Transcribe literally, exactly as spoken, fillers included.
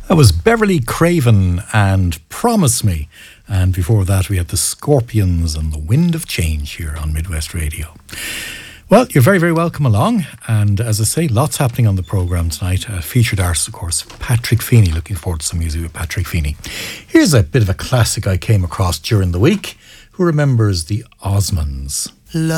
That was Beverly Craven and Promise Me. And before that, we had the Scorpions and the Wind of Change here on Midwest Radio. Well, you're very, very welcome along. And as I say, lots happening on the programme tonight. Uh, featured artist, of course, Patrick Feeney. Looking forward to some music with Patrick Feeney. Here's a bit of a classic I came across during the week. Who remembers the Osmonds? Love.